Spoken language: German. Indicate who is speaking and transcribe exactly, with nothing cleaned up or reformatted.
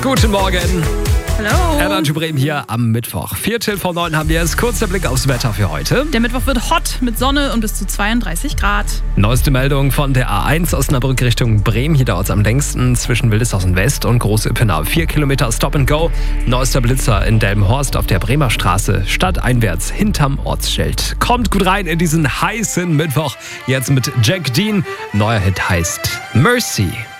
Speaker 1: Guten Morgen.
Speaker 2: Hallo.
Speaker 1: Energy Bremen hier am Mittwoch. Viertel vor neun haben wir es. Kurzer Blick aufs Wetter für heute.
Speaker 2: Der Mittwoch wird hot mit Sonne und bis zu zweiunddreißig Grad.
Speaker 1: Neueste Meldung von der A eins Osnabrück Richtung Bremen. Hier dauert es am längsten zwischen Wildeshausen West und Große Ippenau. Vier Kilometer Stop and Go. Neuester Blitzer in Delmenhorst auf der Bremer Straße. Stadteinwärts hinterm Ortsschild. Kommt gut rein in diesen heißen Mittwoch. Jetzt mit Jack Dean. Neuer Hit heißt Mercy.